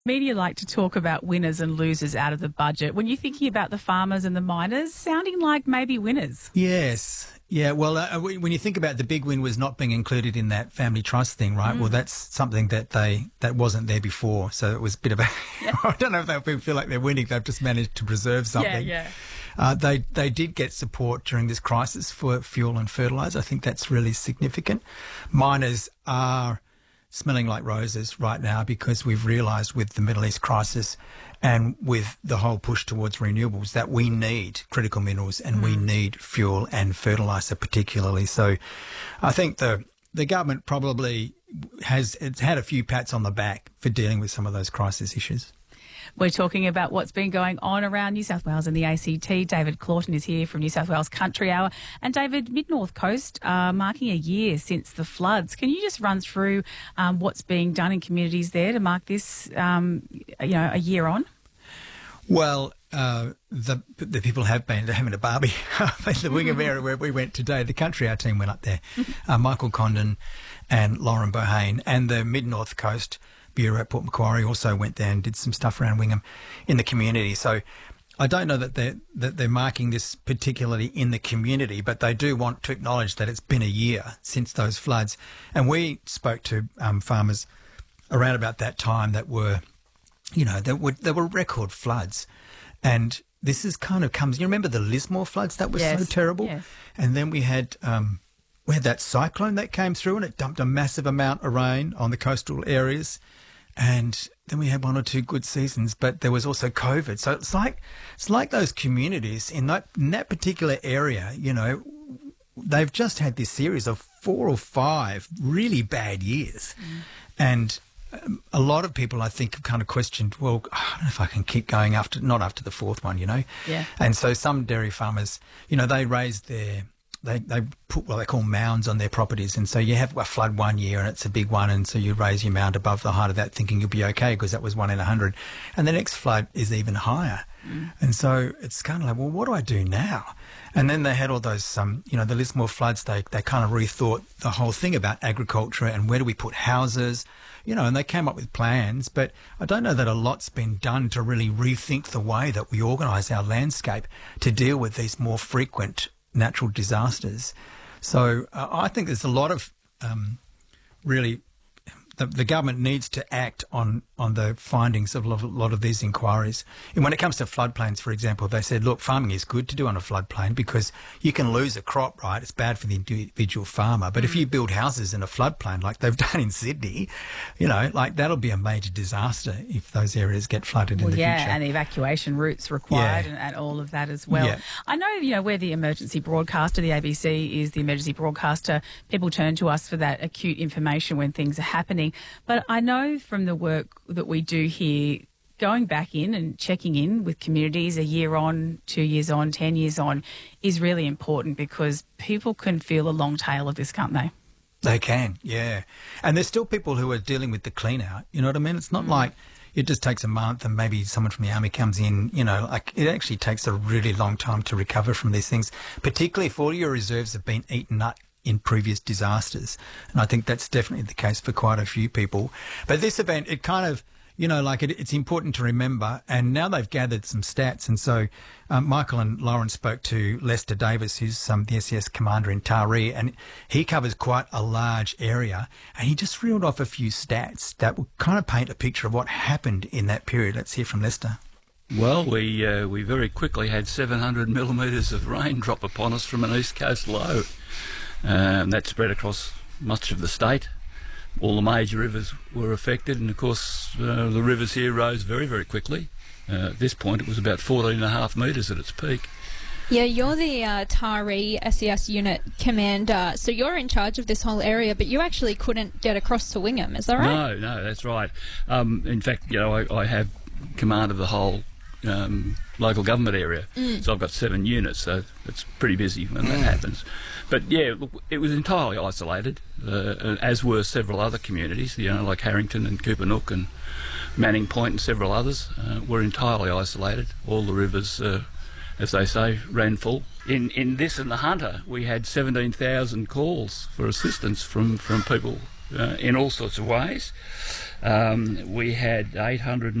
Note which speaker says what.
Speaker 1: Media like to talk about winners and losers out of the budget. When you're thinking about the farmers and the miners, sounding like maybe winners.
Speaker 2: Yes. Yeah, well, when you think about the big win was not being included in that family trust thing, right? Well, that's something that wasn't there before. So it was a bit of a... I don't know if they feel like they're winning. They've just managed to preserve something.
Speaker 1: Yeah.
Speaker 2: They did get support during this crisis for fuel and fertiliser. I think that's really significant. Miners are smelling like roses right now because we've realised with the Middle East crisis and with the whole push towards renewables that we need critical minerals and we need fuel and fertiliser particularly. So I think the government probably has had a few pats on the back for dealing with some of those crisis issues.
Speaker 1: We're talking about what's been going on around New South Wales and the ACT. David Claughton is here from New South Wales Country Hour. And David, Mid-North Coast are marking a year since the floods. Can you just run through what's being done in communities there to mark this, a year on?
Speaker 2: Well, the people have been having a barbie. The Wingham area where we went today, the Country Hour team went up there. Michael Condon and Lauren Bohane, and the Mid-North Coast Bureau at Port Macquarie also went there and did some stuff around Wingham in the community. So I don't know that they're marking this particularly in the community, but they do want to acknowledge that it's been a year since those floods. And we spoke to farmers around about that time that were, there were record floods. And this is kind of comes, you remember the Lismore floods? That was so terrible. Yes. And then we had that cyclone that came through and it dumped a massive amount of rain on the coastal areas. And then we had one or two good seasons, but there was also COVID. So it's like those communities in that particular area, they've just had this series of 4 or 5 really bad years. And a lot of people, I think, have kind of questioned, well, I don't know if I can keep going not after the 4th one,
Speaker 1: Yeah.
Speaker 2: And so some dairy farmers, they raised they put what they call mounds on their properties. And so you have a flood one year and it's a big one. And so you raise your mound above the height of that thinking you'll be okay because that was 1 in 100. And the next flood is even higher. And so it's kind of like, well, what do I do now? And then they had all those, the Lismore floods, they kind of rethought the whole thing about agriculture and where do we put houses, and they came up with plans. But I don't know that a lot's been done to really rethink the way that we organise our landscape to deal with these more frequent natural disasters. So I think there's a lot of really the government needs to act on the findings of a lot of these inquiries. And when it comes to floodplains, for example, they said, look, farming is good to do on a floodplain because you can lose a crop, right? It's bad for the individual farmer. But if you build houses in a floodplain like they've done in Sydney, that'll be a major disaster if those areas get flooded in the future.
Speaker 1: Yeah, and evacuation routes required and all of that as well. Yeah. I know, we're the emergency broadcaster. The ABC is the emergency broadcaster. People turn to us for that acute information when things are happening. But I know from the work that we do here, going back in and checking in with communities a year on, 2 years on, 10 years on is really important because people can feel a long tail of this, can't they?
Speaker 2: They can, yeah. And there's still people who are dealing with the clean out. You know what I mean? It's not like it just takes a month and maybe someone from the army comes in, it actually takes a really long time to recover from these things, particularly if all your reserves have been eaten up in previous disasters. And I think that's definitely the case for quite a few people. But this event, it kind of, it's important to remember. And now they've gathered some stats. And so Michael and Lauren spoke to Lester Davis, who's the SES commander in Taree, and he covers quite a large area. And he just reeled off a few stats that will kind of paint a picture of what happened in that period. Let's hear from Lester.
Speaker 3: Well, we very quickly had 700 millimetres of rain drop upon us from an east coast low. That spread across much of the state. All the major rivers were affected, and of course the rivers here rose very, very quickly. At this point it was about 14.5 metres at its peak.
Speaker 4: Yeah, you're the Taree SES unit commander, so you're in charge of this whole area, but you actually couldn't get across to Wingham, is that right?
Speaker 3: No, that's right. In fact, I have command of the whole local government area, so I've got 7 units, so it's pretty busy when that happens. But yeah, look, it was entirely isolated, as were several other communities, like Harrington and Coopanook and Manning Point and several others were entirely isolated. All the rivers, as they say, ran full. In this and the Hunter, we had 17,000 calls for assistance from people in all sorts of ways. We had 800